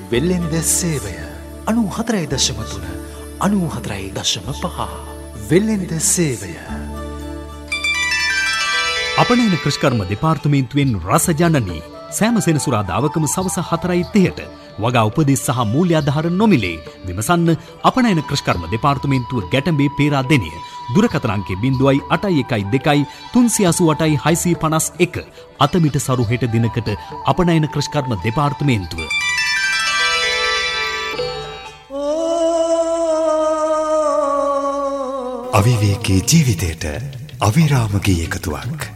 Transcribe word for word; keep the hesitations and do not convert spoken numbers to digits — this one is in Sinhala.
වෙල්ලෙන්ද සේවය අනු හතරයි දශම තුන අනු හතරයි දශම පහ වෙල්ලෙන්ද සේවය. අපනයන කෘෂිකර්ම දෙපාර්තමේන්තුවෙන් රස ජනනී සෑම සෙනසුරාදාවකම සවස හතරයි තිහට වගා උපදෙස් සහ මූල්‍යාධාර නොමිලේ විමසන්න අපනයන කෘෂිකර්ම දෙපාර්තමේන්තුව ගැටඹේ පේරාදෙණිය දුරකථන අංකය ज़ीरो आठ एक दो तीन आठ आठ छह पाँच एक අතමිට සරු හෙට දිනකට අපනයන කෘෂිකර්ම දෙපාර්තමේන්තුව. අවිවේකී ජීවිතයට අවිරාමගේ එකතුවක්.